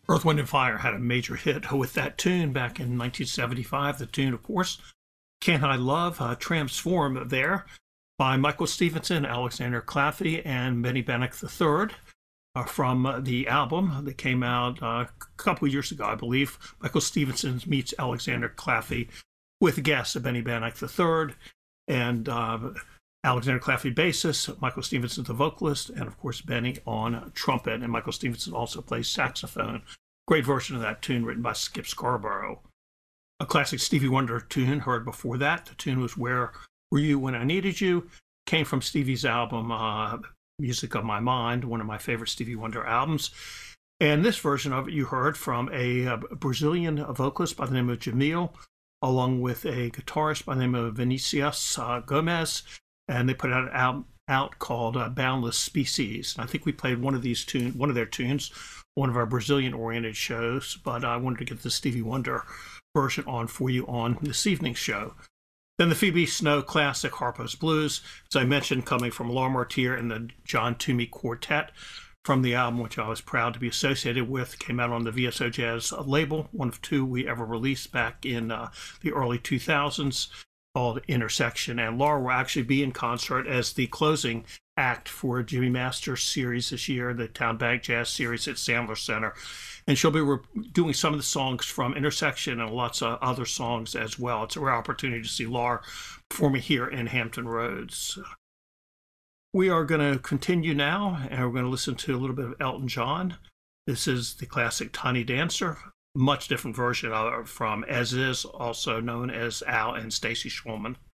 Earth, Wind, and Fire had a major hit with that tune back in 1975. The tune, of course, Can't I Love, transformed there by Michael Stevenson, Alexander Claffey, and Benny Bannock III from the album that came out a couple of years ago, I believe. Michael Stevenson meets Alexander Claffey with guests of Benny Bannock III and Alexander Claffey bassist, Michael Stevenson the vocalist, and of course Benny on trumpet. And Michael Stevenson also plays saxophone. Great version of that tune written by Skip Scarborough. A classic Stevie Wonder tune heard before that. The tune was Where Were You When I Needed You? Came from Stevie's album Music of My Mind, one of my favorite Stevie Wonder albums. And this version of it you heard from a Brazilian vocalist by the name of Jamil, along with a guitarist by the name of Vinicius Gomez. And they put out an album out called Boundless Species. And I think we played one of their tunes, one of our Brazilian-oriented shows, but I wanted to get the Stevie Wonder version on for you on this evening's show. Then the Phoebe Snow classic, Harpo's Blues, as I mentioned, coming from Laura Martyr and the John Toomey Quartet from the album, which I was proud to be associated with, came out on the VSO Jazz label, one of two we ever released back in the early 2000s, called Intersection. And Laura will actually be in concert as the closing act for Jimmy Masters series this year, the Town Bank Jazz series at Sandler Center. And she'll be doing some of the songs from Intersection and lots of other songs as well. It's a rare opportunity to see Laura performing here in Hampton Roads. We are going to continue now, and we're going to listen to a little bit of Elton John. This is the classic Tiny Dancer, much different version of it from As Is, also known as Al and Stacey Schwalman.